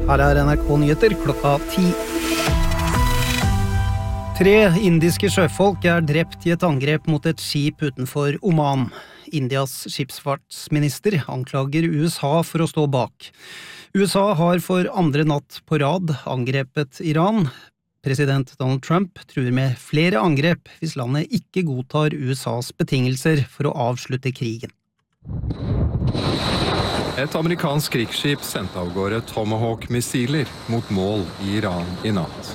Her NRK Nyheter klokka 10. 3 indiske sjøfolk drept I et angrep mot et skip utenfor Oman. Indias skipsfartsminister anklager USA for å stå bak. USA har for andre natt på rad angrepet Iran. President Donald Trump truer med flere angrep hvis landet ikke godtar USAs betingelser for å avslutte krigen. Et amerikansk krigsskip sendte av gårde Tomahawk-missiler mot mål I Iran I natt.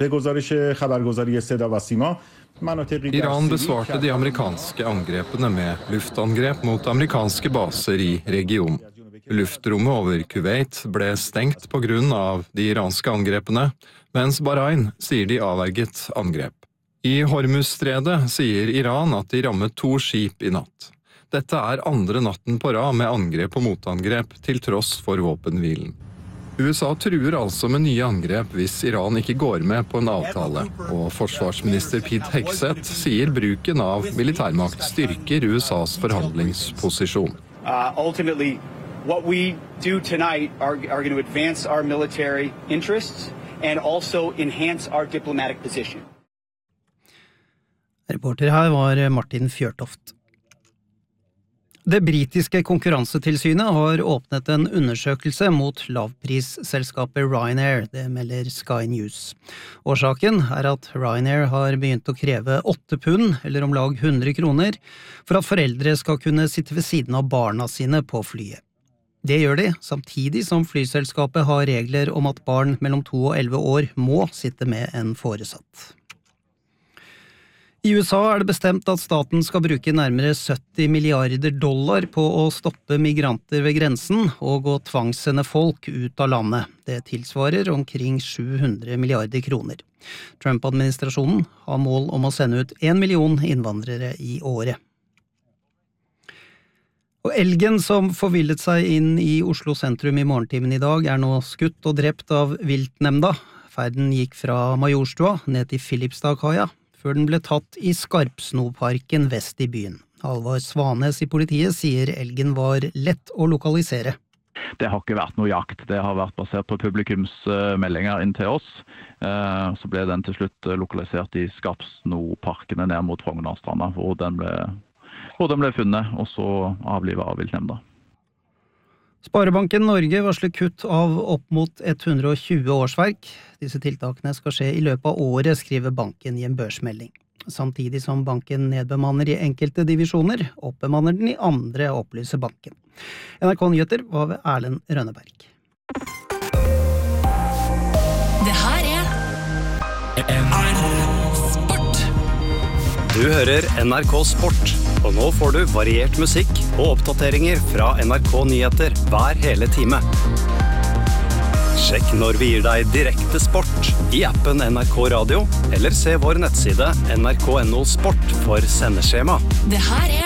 Iran besvarte de amerikanske angrepene med luftangrep mot amerikanske baser I regionen. Luftrommet over Kuwait ble stengt på grunn av de iranske angrepene, mens Bahrain sier de avverget angrep. I Hormuzstredet sier Iran at de rammet 2 skip I natt. Dette andre natten på rad med angrep og motangrep til tross for våpenhvilen. USA truer altså med nye angrep hvis Iran ikke går med på en avtale, og forsvarsminister Pete Hegseth sier bruken av militærmakt styrker USAs forhandlingsposisjon. Ultimately, what we do tonight are going to advance our military interests and also enhance our diplomatic position. Reporter her var Martin Fjørtoft. Det britiske konkurransetilsynet har åpnet en undersøkelse mot lavprisselskapet Ryanair, det melder Sky News. Årsaken at Ryanair har begynt å kreve 8 pund, eller om lag 100 kroner, for at foreldre skal kunne sitte ved siden av barna sine på flyet. Det gjør de, samtidig som flyselskapet har regler om at barn mellom 2 og 11 år må sitte med en foresatt. I USA det bestemt at staten skal bruke nærmere $70 milliarder på å stoppe migranter ved grensen og å tvangssende folk ut av landet. Det tilsvarer omkring 700 milliarder kroner. Trump-administrasjonen har mål om å sende ut 1 million innvandrere I året. Og elgen som forvillet seg inn I Oslo sentrum I morgentimen I dag nå skutt og drept av viltnemnda. Ferden gikk fra Majorstua ned til Filipstadkaia, før den ble tatt I Skarpsnoparken vest I byen. Halvard Svanes I politiet sier elgen var lett å lokalisere. Det har ikke vært noe jakt, det har vært basert på publikumsmeldinger inn til oss. Så ble den til slutt lokalisert I Skarpsnoparkene ned mot Frognerstranda, hvor den ble funnet, og så avlivet av viltnemnda. Sparebanken Norge varsler kutt av opp mot 120 årsverk. Disse tiltakene skal skje I løpet av året, skriver banken I en børsmelding. Samtidig som banken nedbemanner I enkelte divisjoner, oppbemanner den I andre, opplyser banken. NRK Nyheter var ved Erlend Rønneberg. Det her Sport. Du hører NRK Sport. Og nå får du variert musikk og oppdateringer fra NRK Nyheter hver hele time. Sjekk når vi gir deg direkte sport I appen NRK Radio, eller se vår nettside nrk.no sport for sendeskjema. Det her